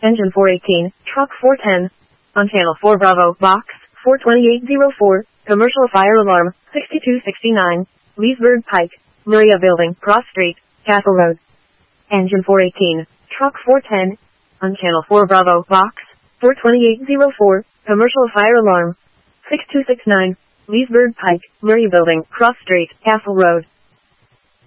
Engine 418, Truck 410. On Channel 4 Bravo, Box 42804, Commercial Fire Alarm, 6269, Leesburg Pike, Maria Building, Cross Street, Castle Road. Engine 418, Truck 410. On Channel 4 Bravo, Box 42804, Commercial Fire Alarm, 6269, Leesburg Pike, Maria Building, Cross Street, Castle Road.